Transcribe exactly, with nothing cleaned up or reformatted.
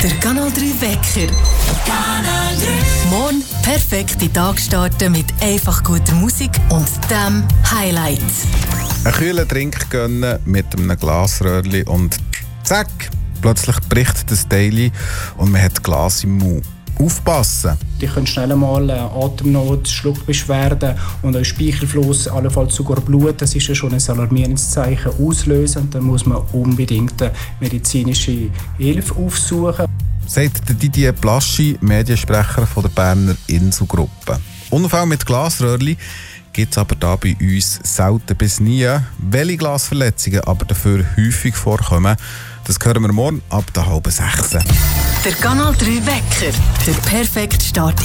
Der Kanal drei Wecker. Kanal drei. Morgen perfekt in den Tag starten mit einfach guter Musik und dem Highlight. Einen kühlen Trink gönnen mit einem Glasröhrchen und zack, plötzlich bricht das Daily und man hat Glas im Mund. Aufpassen! Die können schnell einmal Atemnot, Schluckbeschwerden und auch Speichelfluss, allenfalls sogar Blut. Das ist ja schon ein alarmierendes Zeichen auslösen. Und dann muss man unbedingt medizinische Hilfe aufsuchen. Sagt Didier Plaschi, Mediensprecher von der Berner Inselgruppe. Unfall mit Glasröhrchen gibt es aber da bei uns selten bis nie. Welche Glasverletzungen aber dafür häufig vorkommen, das hören wir morgen ab der halben sechs. Der Kanal drei Wecker. Der perfekte Start